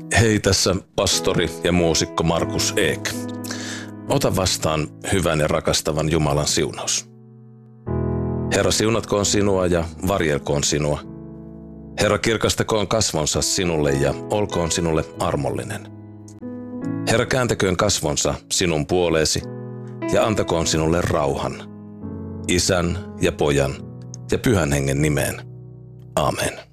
Hei, tässä pastori ja muusikko Markus Eek. Ota vastaan hyvän ja rakastavan Jumalan siunaus. Herra, siunatkoon sinua ja varjelkoon sinua. Herra, kirkastakoon kasvonsa sinulle ja olkoon sinulle armollinen. Herra, kääntäköön kasvonsa sinun puoleesi ja antakoon sinulle rauhan. Isän ja Pojan ja Pyhän Hengen nimeen. Amen.